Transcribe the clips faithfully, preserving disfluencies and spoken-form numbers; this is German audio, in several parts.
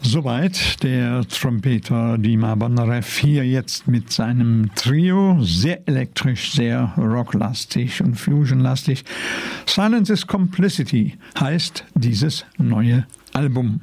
Soweit der Trompeter Dima Bondarev hier jetzt mit seinem Trio, sehr elektrisch, sehr rocklastig und fusionlastig. Silence is Complicity heißt dieses neue Album.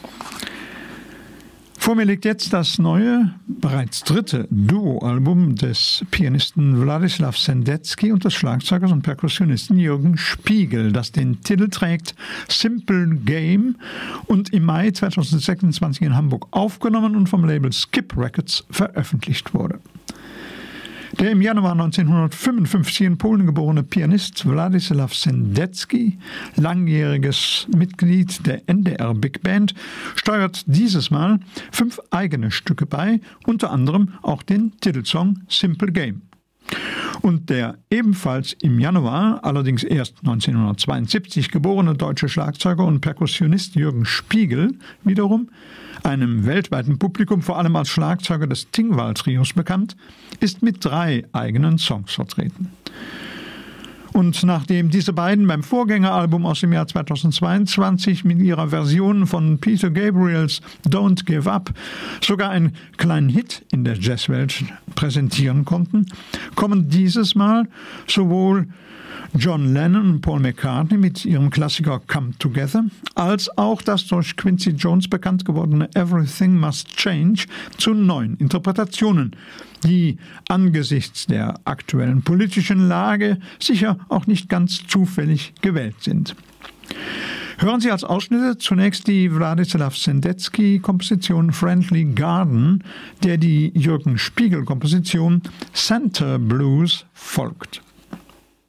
Vor mir liegt jetzt das neue, bereits dritte Duo-Album des Pianisten Wladislaw Sendetsky und des Schlagzeugers und Perkussionisten Jürgen Spiegel, das den Titel trägt Simple Game und im Mai zweitausendsechsundzwanzig in Hamburg aufgenommen und vom Label Skip Records veröffentlicht wurde. Der im Januar neunzehnhundertfünfundfünfzig in Polen geborene Pianist Wladislaw Sendetsky, langjähriges Mitglied der N D R Big Band, steuert dieses Mal fünf eigene Stücke bei, unter anderem auch den Titelsong Simple Game. Und der ebenfalls im Januar, allerdings erst neunzehnhundertzweiundsiebzig geborene deutsche Schlagzeuger und Perkussionist Jürgen Spiegel wiederum, einem weltweiten Publikum vor allem als Schlagzeuger des Tingwall-Trios bekannt, ist mit drei eigenen Songs vertreten. Und nachdem diese beiden beim Vorgängeralbum aus dem Jahr zweitausendzweiundzwanzig mit ihrer Version von Peter Gabriels Don't Give Up sogar einen kleinen Hit in der Jazzwelt präsentieren konnten, kommen dieses Mal sowohl John Lennon und Paul McCartney mit ihrem Klassiker Come Together, als auch das durch Quincy Jones bekannt gewordene Everything Must Change zu neuen Interpretationen, die angesichts der aktuellen politischen Lage sicher auch nicht ganz zufällig gewählt sind. Hören Sie als Ausschnitte zunächst die Wladislaw Sendetsky-Komposition Friendly Garden, der die Jürgen Spiegel-Komposition Center Blues folgt.